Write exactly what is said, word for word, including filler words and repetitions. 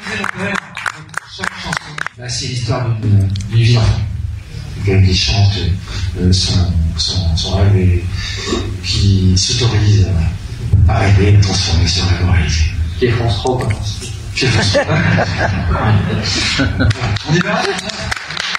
le poème, chaque chanson, bah, c'est l'histoire d'une vie d'enfant. Qui chante euh, son, son, son rêve et qui s'autorise à rêver et à transformer ce rêve en réalité. Qui est France trois ou pas France trois? On y va.